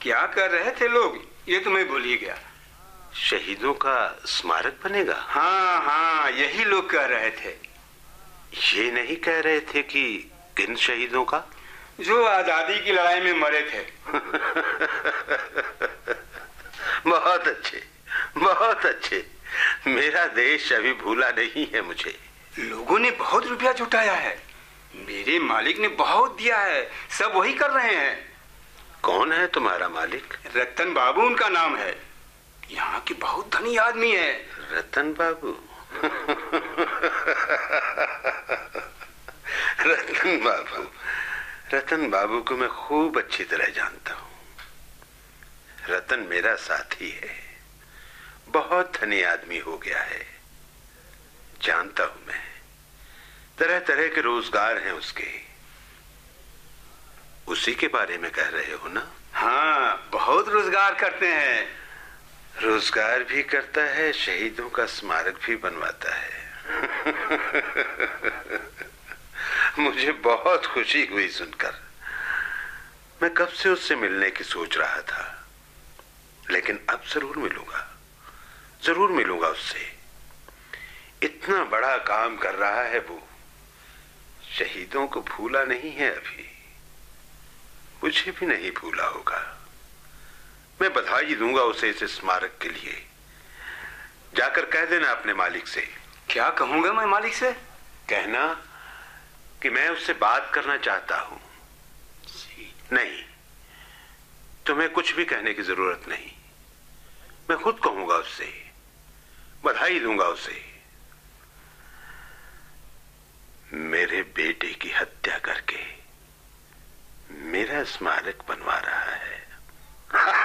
क्या कर रहे थे लोग, ये तो मैं भूल ही गया। शहीदों का स्मारक बनेगा? हाँ हाँ, यही लोग कह रहे थे। ये नहीं कह रहे थे कि किन शहीदों का? जो आजादी की लड़ाई में मरे थे। बहुत अच्छे, बहुत अच्छे। मेरा देश अभी भूला नहीं है मुझे। लोगों ने बहुत रुपया जुटाया है, मेरे मालिक ने बहुत दिया है, सब वही कर रहे हैं। कौन है तुम्हारा मालिक? रतन बाबू उनका नाम है, यहाँ के बहुत धनी आदमी है। रतन बाबू? रतन बाबू, रतन बाबू को मैं खूब अच्छी तरह जानता हूँ। रतन मेरा साथी है, बहुत धनी आदमी हो गया है, जानता हूं मैं। तरह तरह के रोजगार हैं उसके। उसी के बारे में कह रहे हो ना? हाँ, बहुत रोजगार करते हैं। रोजगार भी करता है, शहीदों का स्मारक भी बनवाता है। मुझे बहुत खुशी हुई सुनकर। मैं कब से उससे मिलने की सोच रहा था, लेकिन अब जरूर मिलूंगा, जरूर मिलूंगा उससे। इतना बड़ा काम कर रहा है वो, शहीदों को भूला नहीं है अभी। मुझे भी नहीं भूला होगा। मैं बधाई दूंगा उसे इस स्मारक के लिए। जाकर कह देना अपने मालिक से। क्या कहूंगा मैं मालिक से? कहना कि मैं उससे बात करना चाहता हूं। नहीं, तुम्हें कुछ भी कहने की जरूरत नहीं, मैं खुद कहूंगा उससे, बधाई दूंगा उसे। मेरे बेटे की हत्या करके मेरा स्मारक बनवा रहा